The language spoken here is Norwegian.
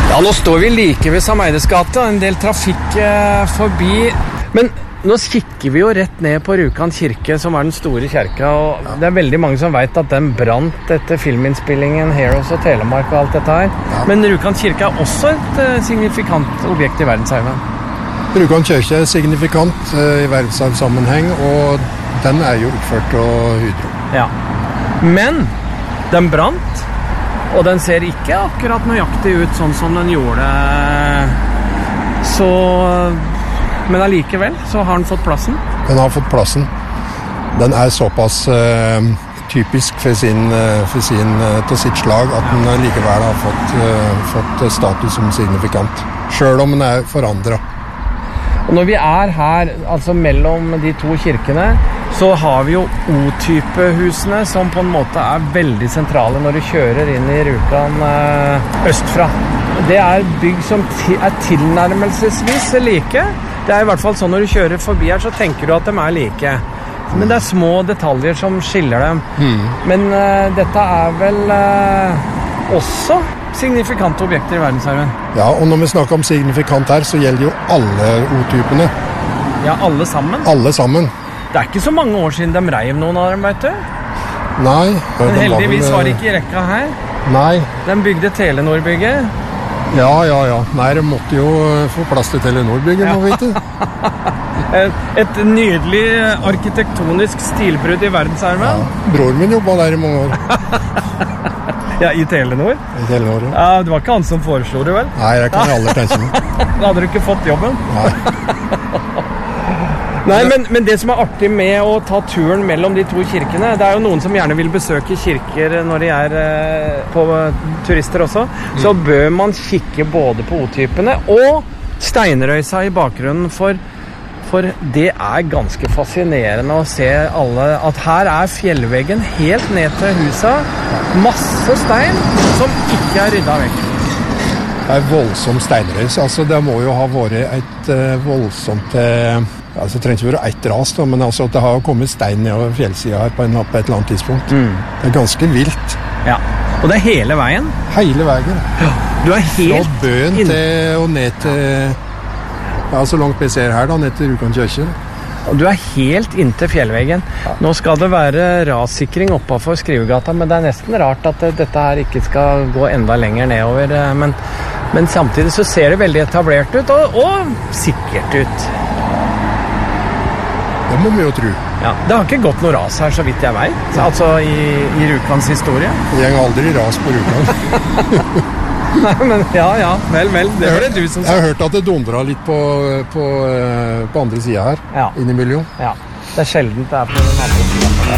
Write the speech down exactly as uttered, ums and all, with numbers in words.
Ja, nå står vi like ved Sameides gate, en del trafikk eh, forbi. Men nå kikker vi jo rett ned på Rjukan kirke, som er den store kirka, og ja. Det er veldig mange som vet at den brant etter filminnspillingen Heroes og Telemark og alt dette her. Ja. Men Rjukan kirke er også et uh, signifikant objekt i verdensarven. Rjukan kirke er signifikant uh, i verdensarvsammenheng, og den er jo oppført av Hydro. Ja. Men den brant, og den ser ikke akkurat nøyaktig ut sånn som den gjorde. Så, men allikevel så har den fått plassen. Den har fått plassen. Den er såpass uh, typisk for, sin, uh, for sin, uh, til sitt slag at den likevel har fått, uh, fått status som signifikant. Selv om den er forandret. Og når vi er her, altså mellom de to kirkene, så har vi jo O-type-husene som på en måte er veldig sentrale når du kjører inn i Rjukan eh, østfra. Det er bygg som ti- er tilnærmelsesvis like. Det er i hvert fall sånn når du kjører forbi her, så tenker du at de er like. Men det er små detaljer som skiller dem. Mm. Men eh, dette er vel eh, også signifikante objekter i verdensarven. Ja, og når vi snakker om signifikant her, så gjelder jo alle O-typene. Ja, alle sammen? Alle sammen. Det er ikke så mange år siden de reiv noen av dem, vet du? Nei. Men heldigvis var det ikke i rekka her. Nei. De bygde Telenor-bygget. Ja, ja, ja. Nei, de måtte jo få plass til Telenor-bygget nå, vet du. Et nydelig arkitektonisk stilbrudd i verdensarven. Ja, broren min jobbet der i mange år. Ja, i Telenor? I Telenor, ja. Ja, det var ikke han som foreslo det, vel? Nei, det kan jeg aldri tenke meg. Da hadde du ikke fått jobben. Nei. Nei, men, men det som er artig med å ta turen mellom de to kirkene, det er jo noen som gjerne vil besøke kirker når de er eh, på turister også, mm. så bør man kikke både på O-typene og steinrøysa i bakgrunnen, for, for det er ganske fascinerende å se alle, at her er fjellveggen helt ned til huset, masse stein som ikke er ryddet vekk. Det er voldsom steinrøys, altså det må jo ha vært et uh, voldsomt... Uh, Altså, det trenger ikke være ett ras, da, men altså, det har kommet stein nedover fjellsiden her på, en, på et eller annet tidspunkt. Mm. Det er ganske vilt. Ja, og det er hele veien? Hele veien. Ja, du er helt... Fra bøen inn... til og ned til... Ja, så langt vi ser her da, ned til Rjukan kirke. Og du er helt inntil fjellveggen. Ja. Nå skal det være rassikring oppe for Skrivegata, men det er nesten rart at dette her ikke skal gå enda lenger nedover. Men, men samtidig så ser det veldig etablert ut, og, og sikkert ut. Det må vi jo tro. Ja, det har ikke gått noe ras her, så vidt jeg vet. Altså i, i Rjukans historie. Det går aldri ras på Rjukan. Nei, men ja, ja. Vel, vel. Det var det du som sa. Jeg har hørt at det dundret litt på, på, på andre siden her, ja. Inn i miljøet. Ja, det er sjeldent det er på den andre siden.